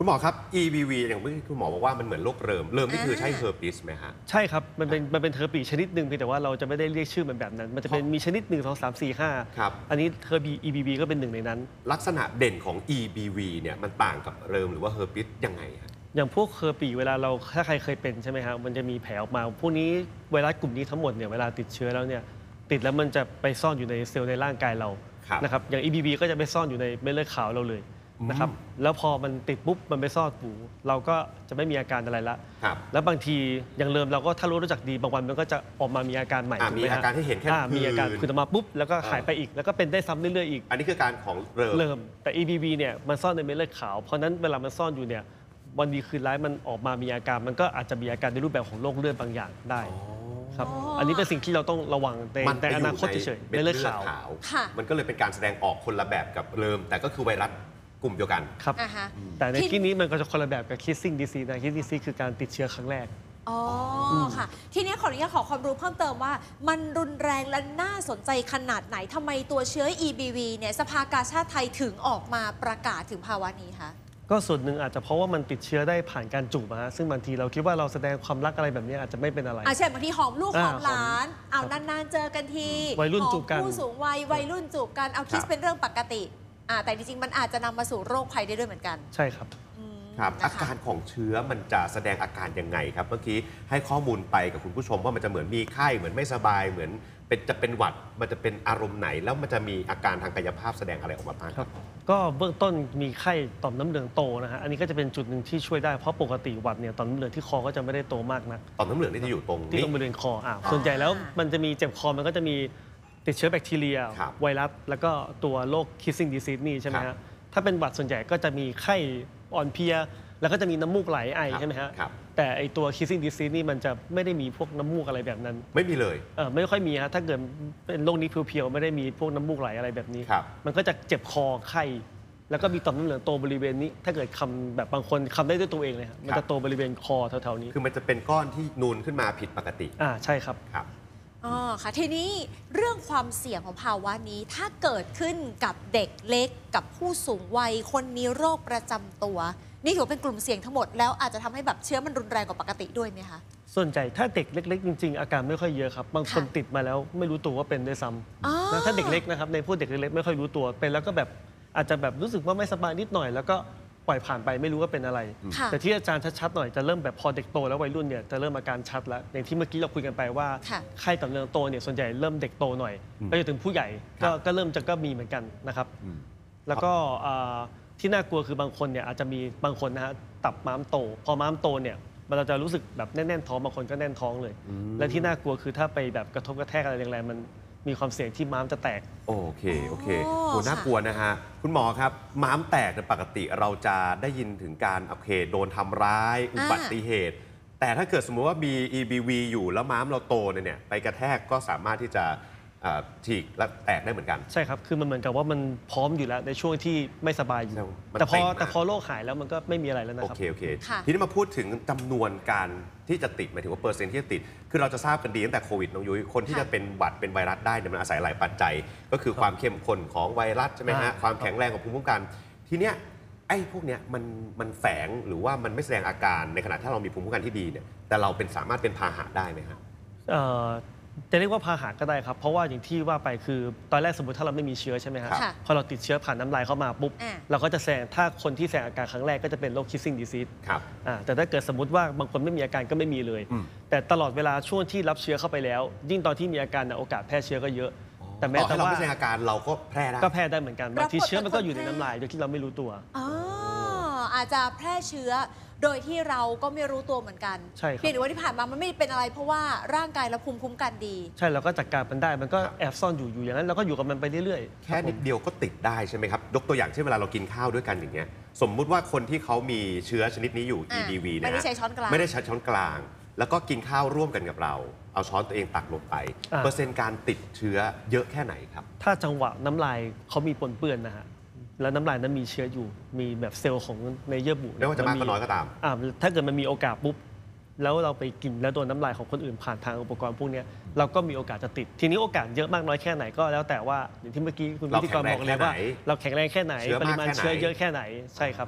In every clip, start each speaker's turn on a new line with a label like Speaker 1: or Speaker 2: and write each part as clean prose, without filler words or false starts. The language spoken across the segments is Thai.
Speaker 1: คุณหมอครับ EBV อย่างที่คุณหมอบอกว่ามันเหมือนโรคเริมนี่คือใช่เฮอร์ปิสไหมฮะ
Speaker 2: ใช่ครับมันเป็นเทอร์ปีชนิดหนึ่งเพียงแต่ว่าเราจะไม่ได้เรียกชื่อมันแบบนั้นมันจะเป็นมีชนิด1 2 3 4 5
Speaker 1: ครับ
Speaker 2: อันนี้เทอร์บี EBV ก็เป็นหนึ่งในนั้น
Speaker 1: ลักษณะเด่นของ EBV เนี่ยมันต่างกับเริมหรือว่าเฮอร์ปิสยังไงฮะ
Speaker 2: อย่างพวกเฮอร์ปีเวลาเราถ้าใครเคยเป็นใช่ไหมครับมันจะมีแผลออกมาพวกนี้ไวรัสกลุ่มนี้ทั้งหมดเนี่ยเวลาติดเชื้อแล้วเนี่ยติดแล้วมันจะไปซ่อนอยู่ในเซลล์ในร่างกายเรานะครับอย่าง EBV ก็จะไปซ่อนอยู่ในเม็ดเลือดขาวเราเลยนะครับแล้วพอมันติดปุ๊บมันไปซ่อนหูเราก็จะไม่มีอาการอะไรละแล้วบางทีอย่างเริ่มเราก็ถ้ารู้จักดีบางวันมันก็จะออกมามีอาการใหม่
Speaker 1: มีอาการที่เห็นแค่
Speaker 2: มีอาการคุณออกมาปุ๊บแล้วก็หายไปอีกแล้วก็เป็นได้ซ้ำเรื่อยๆอีก
Speaker 1: อันนี้คือการของเริ่ม
Speaker 2: แต่ EBV เนี่ยมันซ่อนในเม็ดเลือดขาวเพราะนั้นเวลามันซ่อนอยู่เนี่ยวันดีคืนร้ายมันออกมามีอาการมันก็อาจจะมีอาการในรูปแบบของโรคเลือดบางอย่างได้ครับอันนี้เป็นสิ่งที่เราต้องระวังในอนาคตเฉยๆในเลือดขาว
Speaker 1: มันก็เลยเป็นการแสดงออกคนละแบบกับเริ่มแต่ก็คือไวรัสกลุ่มเดียวกัน
Speaker 2: ครับแต่ในที่นี้มันก็จะคนละแบบกับ kissing disease นะ kissing disease คือการติดเชื้อครั้งแรก
Speaker 3: อ๋อค่ะทีนี้ขออนุญาตขอความรู้เพิ่มเติมว่ามันรุนแรงและน่าสนใจขนาดไหนทำไมตัวเชื้อ EBV เนี่ยสภากาชาดไทยถึงออกมาประกาศถึงภาวะนี้คะ
Speaker 2: ก็ส่วนหนึ่งอาจจะเพราะว่ามันติดเชื้อได้ผ่านการจูบซึ่งบางทีเราคิดว่าเราแสดงความรักอะไรแบบนี้อาจจะไม่เป็นอะไร
Speaker 3: เช่นบางทีหอมลูกหอมหลานเอานานๆเจอกันที
Speaker 2: วัยรุ่นจูบกัน
Speaker 3: ผู้สูงวัยรุ่นจูบกันเอาคิดเป็นเรื่องปกติแต่จริงๆมันอาจจะนำมาสู่โรคภัยได้ด้วยเหมือนกัน
Speaker 2: ใช่ครับ
Speaker 1: ครับอาการของเชื้อมันจะแสดงอาการยังไงครับเมื่อกี้ให้ข้อมูลไปกับคุณผู้ชมว่ามันจะเหมือนมีไข้เหมือนไม่สบายเหมือนจะเป็นหวัดมันจะเป็นอารมณ์ไหนแล้วมันจะมีอาการทางกายภาพแสดงอะไรออกมาบ้าง
Speaker 2: ครับก็เบื้องต้นมีไข้ต่อมน้ำเหลืองโตนะฮะอันนี้ก็จะเป็นจุดหนึ่งที่ช่วยได้เพราะปกติหวัดเนี่ยต่อมน้ำเหลืองที่คอก็จะไม่ได้โตมากนัก
Speaker 1: ต่อมน้ำเหลืองนี่จะอยู่ตรง
Speaker 2: ที่ตรงบริเวณคอส่วนใหญ่แล้วมันจะมีเจ็บคอมันก็จะมีติดเชื้อแบคทีเรียไวรัสแล้วก็ตัวโรค kissing disease นี่ใช่ไหมฮะถ้าเป็นหวัดส่วนใหญ่ก็จะมีไข้อ่อนเพลียแล้วก็จะมีน้ำมูกไหลไอใช่ไหมฮะแต่ไอตัว kissing disease นี่มันจะไม่ได้มีพวกน้ำมูกอะไรแบบนั้น
Speaker 1: ไม่มีเลย
Speaker 2: ไม่ค่อยมีฮะถ้าเกิดเป็นโรคนี้เพียวๆไม่ได้มีพวกน้ำมูกไหลอะไรแบบนี้มันก็จะเจ็บคอไข้แล้วก็มีต่อมน้ำเหลืองโตบริเวณนี้ถ้าเกิดคำแบบบางคนคำได้ด้วยตัวเองเลยมันจะโตบริเวณคอแถวๆนี้
Speaker 1: คือมันจะเป็นก้อนที่นูนขึ้นมาผิดปกติ
Speaker 2: ใช่ครับ
Speaker 3: ค่ะทีนี้เรื่องความเสี่ยงของภาวะนี้ถ้าเกิดขึ้นกับเด็กเล็กกับผู้สูงวัยคนมีโรคประจำตัวนี่ถือเป็นกลุ่มเสี่ยงทั้งหมดแล้วอาจจะทำให้แบบเชื้อมันรุนแรงกว่าปกติด้วยไหมคะ
Speaker 2: ส่วนใหญ่ถ้าเด็กเล็กๆจริงๆอาการไม่ค่อยเยอะครับบางคนติดมาแล้วไม่รู้ตัวว่าเป็นด้วยซ้ำถ้าเด็กเล็กนะครับในพวกเด็กเล็กไม่ค่อยรู้ตัวเป็นแล้วก็แบบอาจจะแบบรู้สึกว่าไม่สบายนิดหน่อยแล้วก็ปล่อยผ่านไปไม่รู้ว่าเป็นอะไรแต่ที่อาจารย์ชัดๆหน่อยจะเริ่มแบบพอเด็กโตแล้ววัยรุ่นเนี่ยจะเริ่มอาการชัดแล้วอย่างที่เมื่อกี้เราคุยกันไปว่าไข้ต่อมน้ำเหลืองโตเนี่ยส่วนใหญ่เริ่มเด็กโตหน่อยไปจนถึงผู้ใหญ่ก็เริ่มจะก็มีเหมือนกันนะครับแล้วก็ที่น่ากลัวคือบางคนเนี่ยอาจจะมีบางคนนะฮะตับม้ามโตพอม้ามโตเนี่ยมันจะรู้สึกแบบแน่นๆท้องบางคนก็แน่นท้องเลยและที่น่ากลัวคือถ้าไปแบบกระทบกระแทกอะไรแรงๆมันมีความเสี่ยงที่ม้ามจะแตก
Speaker 1: โอเคโหน่ากลัวนะฮะคุณหมอครับม้ามแตกปกติเราจะได้ยินถึงการโดนทำร้ายอุบัติเหตุแต่ถ้าเกิดสมมุติว่ามี EBV อยู่แล้วม้ามเราโตเนี่ยไปกระแทกก็สามารถที่จะฉีกและแตกได้เหมือนกัน
Speaker 2: ใช่ครับคือมันเหมือนกับว่ามันพร้อมอยู่แล้วในช่วงที่ไม่สบายอยู่แต่พอโรคหายแล้วมันก็ไม่มีอะไรแล้วนะครับ
Speaker 1: โอเคทีนี้มาพูดถึงจำนวนการที่จะติดหมายถึงว่าเปอร์เซ็นต์ที่จะติดคือเราจะทราบกันดีตั้งแต่โควิดน้องยุ้ยคนที่จะเป็นหวัดเป็นไวรัสได้เนี่ยมันอาศัยหลายปัจจัยก็คือความเข้มข้นของไวรัสใช่ไหมฮะความแข็งแรงของภูมิคุ้มกันทีเนี้ยไอ้พวกเนี้ยมันแฝงหรือว่ามันไม่แสดงอาการในขณะที่เรามีภูมิคุ้มกันที่ดีเนี่ยแต่เราสามารถเป็นพาหะได้ไหมครับ
Speaker 2: จะเรียกว่าพาหะก็ได้ครับเพราะว่าอย่างที่ว่าไปคือตอนแรกสมมติถ้าเราไม่มีเชื้อใช่ไหมครับพอเราติดเชื้อผ่านน้ำลายเข้ามาปุ๊บเราก็จะแสดงถ้าคนที่แสดงอาการครั้งแรกก็จะเป็นโรค kissing disease แต่ถ้าเกิดสมมติว่าบางคนไม่มีอาการก็ไม่มีเลยแต่ตลอดเวลาช่วงที่รับเชื้อเข้าไปแล้วยิ่งตอนที่มีอาการโอกาสแพร่เชื้อก็เยอะ
Speaker 1: แต่แม้แต่ว่าเราไม่แสดงอาการเราก็แพร่
Speaker 2: ได้เหมือนกันบางทีเชื้อมันก็อยู่ในน้ำลายโดยที่เราไม่รู้ตัว
Speaker 3: อาจจะแพร่เชื้อโดยที่เราก็ไม่รู้ตัวเหมือนกัน
Speaker 2: ใช่ครับ
Speaker 3: เพียงแต่ว่าที่ผ่านมามันไม่เป็นอะไรเพราะว่าร่างกายเราภูมิคุ้มกันดี
Speaker 2: ใช่เราก็จัดการมันได้มันก็แอบซ่อนอยู่อย่างนั้นเราก็อยู่กับมันไปเรื่อย
Speaker 1: ๆแค่นิดเดียวก็ติดได้ใช่ไหมครับยกตัวอย่างเช่นเวลาเรากินข้าวด้วยกันอย่างเงี้ยสมมุติว่าคนที่เขามีเชื้อชนิดนี้อยู่ EBV นะ
Speaker 3: ไม่ได้ใช้ช้อนกลาง
Speaker 1: แล้วก็กินข้าวร่วมกันกับเราเอาช้อนตัวเองตักลงไปเปอร์เซ็นต์การติดเชื้อเยอะแค่ไหนครับ
Speaker 2: ถ้าจังหวะน้ำลายเขามีปนเปื้อนนะฮะแล้วน้ำลายนั้นมีเชื้ออยู่มีแบบเซลล์ของในเยื่อบุ
Speaker 1: ไม่ว่าจะมากก็น้อยก็ตาม
Speaker 2: ถ้าเกิดมันมีโอกาสปุ๊บแล้วเราไปกินแล้วโดนน้ำลายของคนอื่นผ่านทางอุปกรณ์พวกนี้เราก็มีโอกาสจะติดทีนี้โอกาสเยอะมากน้อยแค่ไหนก็แล้วแต่ว่าอย่างที่เมื่อกี้คุณวิทยกรบอกเลยว่าเราแข็งแรงแค่ไหนปริมาณเชื้อเยอะแค่ไหนใช่ครับ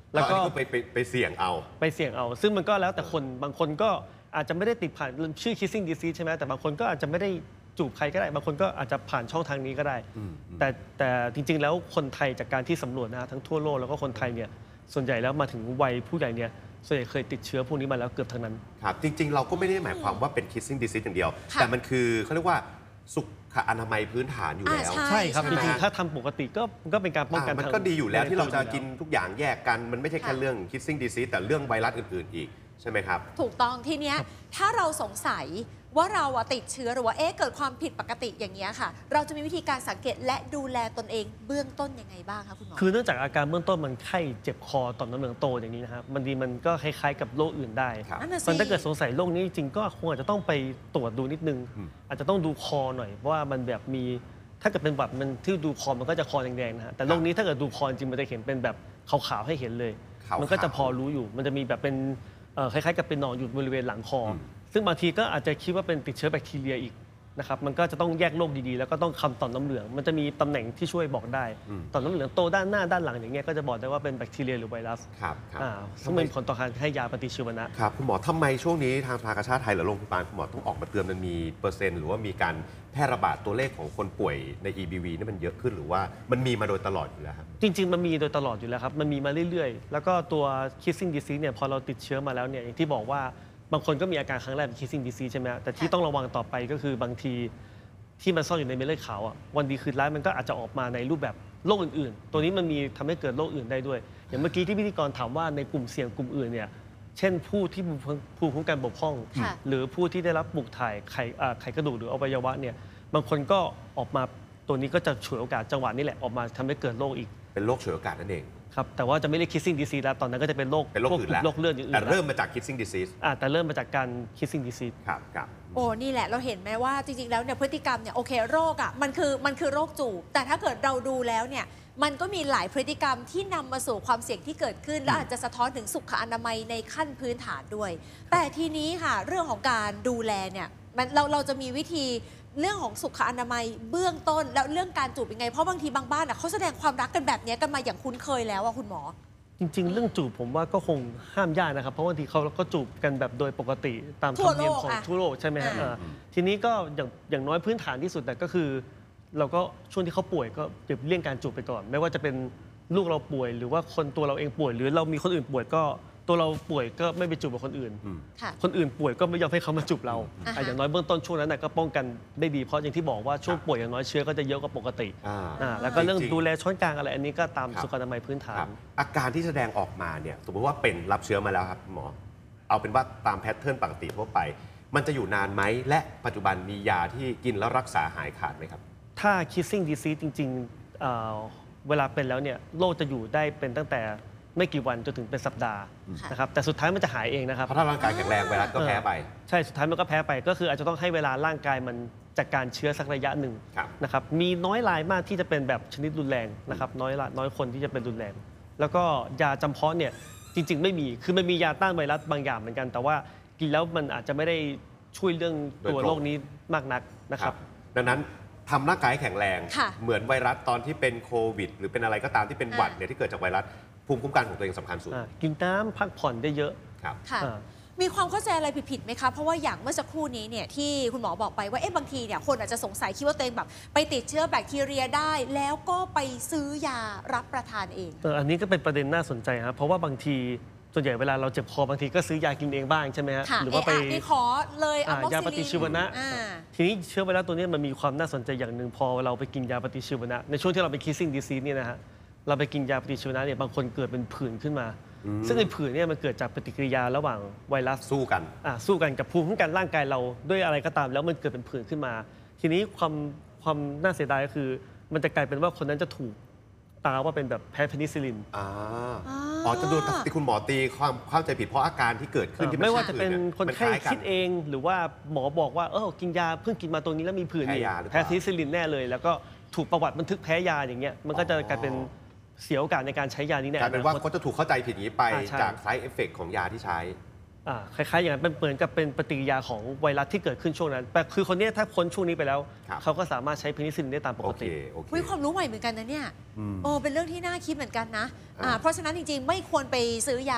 Speaker 2: แล้วก็
Speaker 1: ไปเสี่ยงเอา
Speaker 2: ไปเสี่ยงเอา ซึ่งมันก็แล้วแต่คนบางคนก็อาจจะไม่ได้ติดผ่านชื่อ kissing disease ใช่ไหมแต่บางคนก็อาจจะไม่ได้จูบใครก็ได้บางคนก็อาจจะผ่านช่องทางนี้ก็ได้ แต่จริงๆแล้วคนไทยจากการที่สำรวจนะทั้งทั่วโลกแล้วก็คนไทยเนี่ยส่วนใหญ่แล้วมาถึงวัยผู้ใหญ่เนี่ยส่วนใหญ่เคยติดเชื้อพวกนี้มาแล้วเกือบทั้งนั้น
Speaker 1: ครับจริงๆเราก็ไม่ได้หมายความว่าเป็น kissing disease อย่างเดียว แต่มันคือเขาเรียกว่าสุขอนามัยพื้นฐานอยู่แล้ว
Speaker 2: ใช่ครับ
Speaker 1: ใช่
Speaker 2: จ
Speaker 1: ไหม
Speaker 2: ริงๆถ้าทำปกติก็เป็นการป้องกัน
Speaker 1: มันก็ดีอยู่แล้วที่เราจะกิน
Speaker 2: อยู่
Speaker 1: ทุกอย่างแยกกัน มันไม่ใช่แค่เรื่อง kissing disease แต่เรื่องไวรัสอื่นๆอีกใช่ไหมครับ
Speaker 3: ถูกต้องทีเนี้ยถ้าเราสงสัยว่าเราติดเชื้อหรือว่าเกิดความผิดปกติอย่างเงี้ยค่ะ เราจะมีวิธีการสังเกตและดูแลตนเองเบื้องต้นยังไงบ้างคะคุณหมอ
Speaker 2: คือเนื่องจากอาการเบื้องต้นมันไข้เจ็บคอต่อมน้ำเหลืองโตอย่างนี้นะครับมันก็คล้ายๆกับโรคอื่นได้
Speaker 1: ครับ
Speaker 3: นั่นน่ะสิ
Speaker 2: มันถ้าเกิดสงสัยโรคนี้จริงๆก็คงอาจจะต้องไปตรวจดูนิดนึง อาจจะต้องดูคอหน่อยเพราะว่ามันแบบมีถ้าเกิดเป็นหวัดมันที่ดูคอมันก็จะคอแดงๆนะฮะแต่โรคนี้ถ้าเกิดดูคอจริงมันจะเห็นเป็นแบบขาวๆให้เห็นเลย
Speaker 1: ขาวๆ
Speaker 2: มันก็จะพอรู้อยู่ มันจะมีแบบเป็นคล้ายๆกับเป็นหนองอยู่บริเวณหลังคออซึ่งบางทีก็อาจจะคิดว่าเป็นติดเชื้อแบคทีเรียอีกนะครับมันก็จะต้องแยกโรคดีๆแล้วก็ต้องคำต่อมน้ำเหลืองมันจะมีตำแหน่งที่ช่วยบอกได้ต่อมน้ำเหลืองโตด้านหน้าด้านหลังอย่างเงี้ยก็จะบอกได้ว่าเป็นแบคทีเรียหรือไวรัส
Speaker 1: ครับ
Speaker 2: ซึ่งเป็นผลต่อการให้ยาปฏิชีวนะ
Speaker 1: ครับคุณหมอทำไมช่วงนี้ทางสภากาชาดไทยหรือโรงพยาบาลคุณหมอต้องออกมาเตือนมันมีเปอร์เซ็นต์หรือว่ามีการแพร่ระบาดตัวเลขของคนป่วยใน EBV นี่มันเยอะขึ้นหรือว่ามันมีมาโดยตลอดอยู่แล้วครับ
Speaker 2: จริงๆ มันมีโดยตลอดอยู่แล้วครับ มันมีมาเรื่อยๆ แล้วก็ตัว kissing disease เนี่ยพอเราติดเชื้อมาแล้วเนี่ยอย่างที่บอกว่าบางคนก็มีอาการครั้งแรกเป็น kissing disease ใช่ไหมฮะแต่ที่ต้องระวังต่อไปก็คือบางทีที่มันซ่อนอยู่ในเม็ดเลือดขาวอ่ะวันดีคืนร้ายมันก็อาจจะออกมาในรูปแบบโรคอื่นๆ ตัวนี้มันมีทำให้เกิดโรคอื่นได้ด้วย อย่างเมื่อกี้ที่พิธีกรถามว่าในกลุ่มเสี่ยงกลุ่มอื่นเนี่ยเช่นผู้ที่ภูมิคุ้มกันบกพร่อง
Speaker 3: ค่ะ
Speaker 2: หรือผู้ที่ได้รับบุกถ่ายไขกระดูกหรืออวัยวะเนี่ยบางคนก็ออกมาตัวนี้ก็จะฉวยโอกาสจังหวะนี้แหละออกมาทำให้เกิดโรคอีก
Speaker 1: เป็นโรคฉวยโอกาสนั่นเอง
Speaker 2: ครับแต่ว่าจะไม่เรียก kissing disease แล้วตอนนั้นก็จะเป็นโรค
Speaker 1: เป็นโรคอื่นแล้ว
Speaker 2: โรคเลือดอย่างอื่น
Speaker 1: แต่เริ่ม
Speaker 2: แล้ว
Speaker 1: มาจาก kissing disease
Speaker 2: แต่เริ่มมาจากการ kissing disease
Speaker 1: ครับ
Speaker 3: โอ้นี่แหละเราเห็นไหมว่าจริงๆแล้วเนี่ยพฤติกรรมเนี่ยโอเคโรคมันคือโรคจูบแต่ถ้าเกิดเราดูแล้วเนี่ยมันก็มีหลายพฤติกรรมที่นำมาสู่ความเสี่ยงที่เกิดขึ้น และอาจจะสะท้อนถึงสุขอนามัยในขั้นพื้นฐานด้วย แต่ทีนี้ค่ะเรื่องของการดูแลเนี่ยเราจะมีวิธีเรื่องของสุขอนามัยเบื้องต้นแล้วเรื่องการจูบยังไงเพราะบางทีบางบ้านเขาแสดงความรักกันแบบนี้กันมาอย่างคุ้นเคยแล้วอะคุณหมอ
Speaker 2: จริงๆ เรื่องจูบผมว่าก็คงห้ามยากนะครับ เพราะบางทีเขาก็จูบกันแบบโดยปกติตามธรรมเนียมของทั่วโลกใช่ไหมฮะทีนี้ก็อย่างน้อยพื้นฐานที่สุดแต่ก็คือ เราก็ช่วงที่เขาป่วยก็เลี่ยงการจูบไปก่อน ไม่ว่าจะเป็นลูกเราป่วย หรือว่าคนตัวเราเองป่วย หรือเรามีคนอื่นป่วยก็ตัวเราป่วยก็ไม่ไปจูบกับคนอื่น
Speaker 3: ค่ะ
Speaker 2: คนอื่นป่วยก็ไม่ยอมให้เขามาจูบเรา
Speaker 3: อ่าฮะ
Speaker 2: อย่างน้อยเบื้องต้นช่วงนั้นก็ป้องกันได้ดีเพราะอย่างที่บอกว่าช่วงป่วยอย่างน้อยเชื้อก็จะเยอะกว่าปกติ แล้วก็เรื่อง
Speaker 1: จริงๆ
Speaker 2: ดูแลช้อนกลางอะไรอันนี้ก็ตาม
Speaker 1: ครับ
Speaker 2: สุขอนามัยพื้นฐา
Speaker 1: คน รับอาการที่แสดงออกมาเนี่ยสมมติว่าเป็นรับเชื้อมาแล้วครับคุณหมอ เอาเป็นว่าตามแพทเทิร์นปกติทั่วไป มันจะอยู่นานไหมและปัจจุบันมียาที่กินแล้วรักษาหายขาดไหมครับ
Speaker 2: ถ้า kissing disease จริงๆเวลาเป็นแล้วเนี่ยโรคจะอยู่ได้เป็นตั้งแต่ไม่กี่วันจนถึงเป็นสัปดาห์
Speaker 3: ค่ะ
Speaker 2: นะครับแต่สุดท้ายมันจะหายเองนะครับ
Speaker 1: เพราะถ้าร่างกายแข็งแรงไวรัสก็แพ้ไป
Speaker 2: ใช่สุดท้ายมันก็แพ้ไปก็คืออาจจะต้องให้เวลาร่างกายมันจัดการเชื้อสักระยะหนึ่ง
Speaker 1: ครับ
Speaker 2: นะครับมีน้อยรายมากที่จะเป็นแบบชนิดรุนแรงนะครับน้อยคนที่จะเป็นรุนแรง แล้วก็ยาจำเพาะเนี่ยจริง ๆ ไม่มีคือมันมียาต้านไวรัสบางอย่างเหมือนกัน แต่ว่ากินแล้วมันอาจจะไม่ได้ช่วยเรื่องตัวโรคนี้มากนักนะครับ
Speaker 1: ดังนั้นทำร่างกายให้แข็งแรง
Speaker 3: ค่ะ
Speaker 1: เหมือนไวรัสตอนที่เป็นโควิด หรือเป็นอะไรก็ตามที่เป็นหวัดเนี่ยที่เกิดจากไวรัสภูมิคุ้มกันของตัวเองสำคัญสุด
Speaker 2: กินน้ำพักผ่อนได้เยอะ
Speaker 1: ครับ
Speaker 3: ค่ะ
Speaker 2: อ่า
Speaker 3: มีความเข้าใจอะไรผิดๆไหมคะ เพราะว่าอย่างเมื่อสักครู่นี้เนี่ยที่คุณหมอบอกไปว่าบางทีเนี่ยคนอาจจะสงสัยคิดว่าตัวเองแบบไปติดเชื้อแบคทีเรียได้ แล้วก็ไปซื้อยารับประทานเอง
Speaker 2: อันนี้ก็เป็นประเด็นน่าสนใจครับเพราะว่าบางทีส่วนใหญ่เวลาเราเจ็บคอบางทีก็ซื้อยากินเองบ้างใช่ไหมฮะ
Speaker 3: ค่ะ
Speaker 2: หรือว่าไป
Speaker 3: นี่ขอเลยอะม็อก
Speaker 2: ยา
Speaker 3: ซิ
Speaker 2: ป
Speaker 3: ลิน
Speaker 2: ฏิชีวนะ
Speaker 3: อ่า
Speaker 2: ทีนี้เชื้อไวรัสตัวนี้มันมีความน่าสนใจอย่างหนึ่งพอเราไปกินยาปฏิชีวนะในช่วงที่เราไป kissing disease เนี่ยนะฮะเราไปกินยาปฏิชีวนะเนี่ยบางคนเกิดเป็นผื่นขึ้นมา ซึ่งไอ้ผื่นเนี่ยมันเกิดจากปฏิกิริยาระหว่างไวรัส
Speaker 1: สู้กัน
Speaker 2: สู้กันกับภูมิคุ้มกันร่างกายเราด้วยอะไรก็ตามแล้วมันเกิดเป็นผื่นขึ้นมา ทีนี้ความน่าเสียดายก็คือ มันจะกลายเป็นว่าคนนั้นจะถูกตาว่าเป็นแบบแพ้เพนิซิลลิน
Speaker 1: อ๋อจะดูที่คุณหมอตีความเข้าใจผิดเพราะอาการที่เกิดขึ้นที่
Speaker 2: ไม่ว่าจะเป็น
Speaker 1: ผื่ย
Speaker 2: คน
Speaker 1: มั
Speaker 2: ไข้
Speaker 1: ล้ายกั
Speaker 2: คิดเองหรือว่าหมอบอกว่ากินยาเพิ่งกินมาตัวนี้แล้วมีผื่น
Speaker 1: แพ้
Speaker 2: นี่
Speaker 1: ยาหรือเปล่า
Speaker 2: แพ้เพนิซิลลินแน่เลย แล้วก็ถูกประวัติบันทึกแพ้ยาอย่างเงี้ยมันก็จะกลายเป็นเสียโอกาสในการใช้ยานี้แน่
Speaker 1: กลายเป็นว่าเขาจะถูกเข้าใจผิดอย่างนี้ไป
Speaker 2: ใช่
Speaker 1: จาก side effect ของยาที่ใช้
Speaker 2: คล้ายๆอย่างนั้นเป็นเหมือนกับเป็นปฏิกิริยาของไวรัสที่เกิดขึ้นช่วงนั้นแต่คือคนเนี้ยถ้าพ้นช่วงนี้ไปแล้ว
Speaker 1: ครับ
Speaker 2: เขาก็สามารถใช้เพนิซิลลินได้ตามป
Speaker 1: โอก เค
Speaker 2: ติ
Speaker 1: โอเค
Speaker 3: วิความรู้ใหม่เหมือนกันนะเนี่ย
Speaker 1: อืม
Speaker 3: เป็นเรื่องที่น่าคิดเหมือนกันนะ
Speaker 1: อ่า
Speaker 3: เพราะฉะนั้นจริงๆ ไม่ควรไปซื้อยา